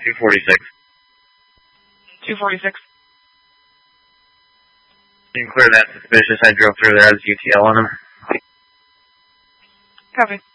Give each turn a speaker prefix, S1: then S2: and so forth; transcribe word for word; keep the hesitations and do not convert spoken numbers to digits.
S1: two forty-six.
S2: two forty-six.
S1: You can clear that suspicious. I drove through there as U T L on him.
S2: Copy.